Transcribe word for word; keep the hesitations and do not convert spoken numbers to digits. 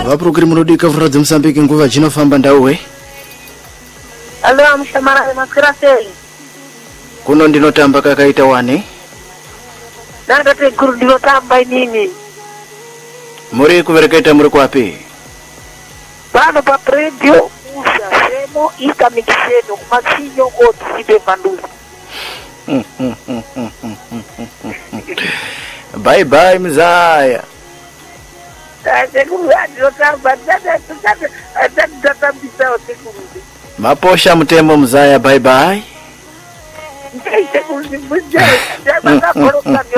Vaprogiri munodika vhuradzi Mozambique nguva dzinofamba ndauwe. Allo amshamara makrase. Kuno ndinotamba kakaita wane. Nangate guru ndinotamba inini. Muri kuvereketa muri kwapi? Pano pa radio usa semo ika mikiseno kumasinyo oti sibe manduzi. Bye bye Mzaya. Maposha mtembo Mzaya, bye bye.